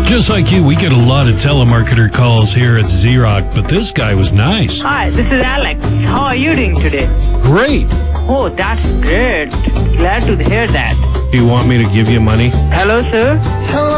Just like you, we get a lot of telemarketer calls here at Z-Rock, but this guy was nice. Hi, this is Alex. How are you doing today? Great. Oh, that's great. Glad to hear that. Do you want me to give you money? Hello, sir. Hello.